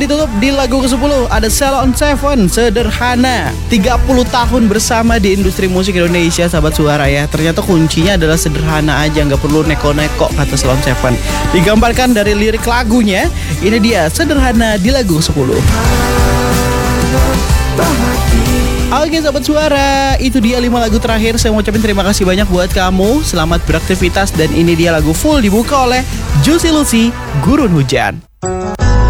ditutup di lagu ke-10 ada Salon Seven, Sederhana. 30 tahun bersama di industri musik Indonesia, sahabat suara ya. Ternyata kuncinya adalah sederhana aja, nggak perlu neko-neko, kata Salon Seven. Digambarkan dari lirik lagunya, ini dia Sederhana di lagu ke-10. Oke sahabat suara, itu dia 5 lagu terakhir. Saya mau ucapin terima kasih banyak buat kamu. Selamat beraktivitas. Dan ini dia lagu full dibuka oleh Juicy Lucy, Gurun Hujan.